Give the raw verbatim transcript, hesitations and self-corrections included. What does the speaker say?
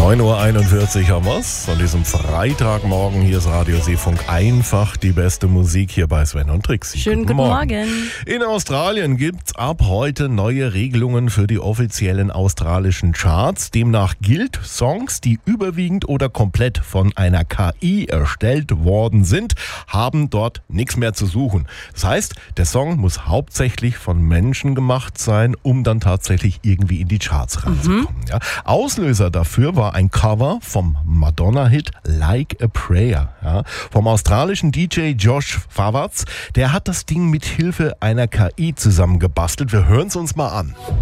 neun Uhr einundvierzig haben wir's. An diesem Freitagmorgen hier ist Radio Seefunk. Einfach die beste Musik hier bei Sven und Trixi. Schönen guten, guten Morgen. Morgen. In Australien gibt's ab heute neue Regelungen für die offiziellen australischen Charts. Demnach gilt, Songs, die überwiegend oder komplett von einer K I erstellt worden sind, haben dort nichts mehr zu suchen. Das heißt, der Song muss hauptsächlich von Menschen gemacht sein, um dann tatsächlich irgendwie in die Charts reinzukommen. Mhm. Ja. Auslöser dafür war ein Cover vom Madonna-Hit Like a Prayer. Ja. Vom australischen D J Josh Fawatz. Der hat das Ding mit Hilfe einer K I zusammengebastelt. Wir hören es uns mal an.